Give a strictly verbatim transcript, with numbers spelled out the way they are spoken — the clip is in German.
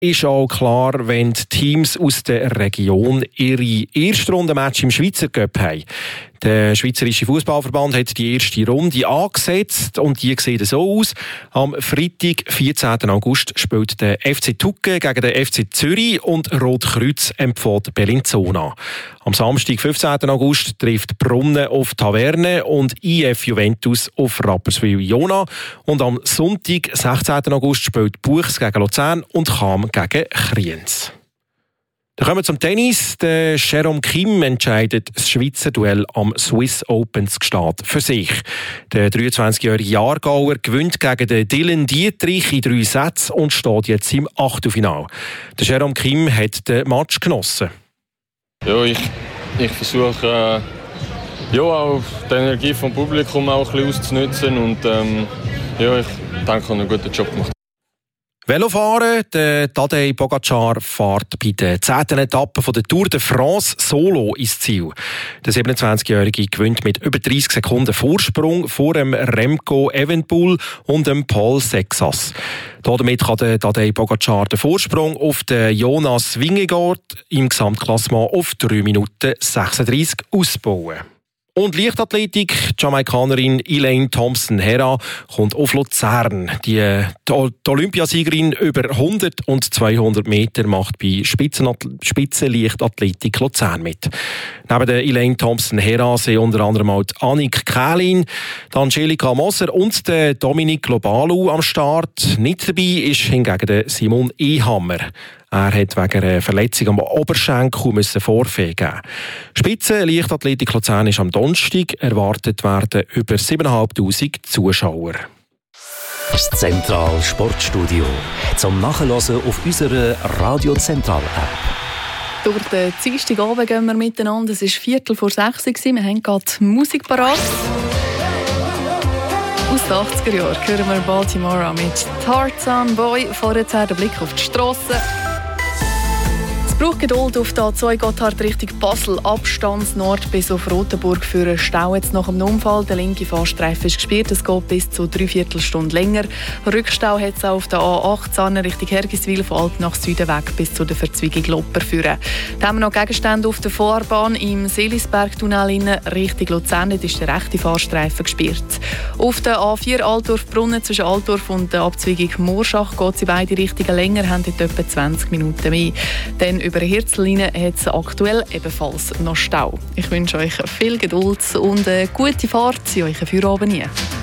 ist auch klar, wenn die Teams aus der Region ihre Erstrundenmatch im Schweizer Cup haben. Der Schweizerische Fußballverband hat die erste Runde angesetzt und die sieht so aus. Am Freitag, vierzehnten August, spielt der F C Tucke gegen den F C Zürich und Rotkreuz empfiehlt Bellinzona. Am Samstag, fünfzehnten August, trifft Brunnen auf Taverne und I F Juventus auf Rapperswil-Jona. Und am Sonntag, sechzehnten August, spielt Buchs gegen Luzern und Cham gegen Kriens. Dann kommen wir zum Tennis. Der Jérôme Kim entscheidet das Schweizer Duell am Swiss Open Gstaad für sich. Der dreiundzwanzigjährige Jahrgauer gewinnt gegen den Dylan Dietrich in drei Sätzen und steht jetzt im Achtelfinale. Der Jérôme Kim hat den Match genossen. Ja, ich, ich versuche äh, ja, auch die Energie vom Publikum auch ein bisschen auszunutzen und ähm, ja, ich denke, ich habe einen guten Job gemacht. Velofahren, der Tadej Pogacar fährt bei der zehnten Etappe von der Tour de France solo ins Ziel. Der siebenundzwanzigjährige gewinnt mit über dreißig Sekunden Vorsprung vor dem Remco Evenepoel und dem Paul Sexas. Damit kann der Tadej Pogacar den Vorsprung auf den Jonas Vingegaard im Gesamtklassement auf drei Minuten sechsunddreißig ausbauen. Und Leichtathletik, die Jamaikanerin Elaine Thompson-Herah kommt auf Luzern. Die, die, die Olympiasiegerin über hundert und zweihundert Meter macht bei Spitzenleichtathletik Luzern mit. Neben der Elaine Thompson-Herah sind unter anderem auch die Annik Kählin, die Angelika Moser und der Dominik Lobalu am Start. Nicht dabei ist hingegen der Simon Ehammer. Er hat wegen einer Verletzung am Oberschenkel Vorfee geben. Spitzenleichtathletik Luzern ist am Donnerstag. Erwartet werden über siebentausendfünfhundert Zuschauer. Das Zentral Sportstudio. Zum Nachhören auf unserer Radio Zentral App. Durch den Dienstagabend gehen wir miteinander. Es war Viertel vor sechs. Wir haben gerade Musik parat. Aus den achtziger Jahren hören wir Baltimore mit Tarzan Boy. Vorher der Blick auf die Strasse. Es braucht Geduld auf der A zwei Gotthard Richtung Basel, Abstandsnord bis auf Rotenburg für einen Stau jetzt nach dem Unfall. Der linke Fahrstreifen ist gesperrt, es geht bis zu dreiviertel Stunde länger. Rückstau hat es auch auf der A achtzehn Richtung Hergiswil von Alp nach Süden weg bis zu der Verzweigung Lopper führen. Dann haben wir noch Gegenstände auf der Fahrbahn im Seelisbergtunnel Richtung Luzern, dort ist der rechte Fahrstreifen gesperrt. Auf der A vier Altdorf-Brunnen zwischen Altdorf und der Abzweigung Moorschach geht es in beide Richtungen länger, haben dort etwa zwanzig Minuten mehr. Dann über die Hirzellinie hat es aktuell ebenfalls noch Stau. Ich wünsche euch viel Geduld und eine gute Fahrt in euren Feierabend.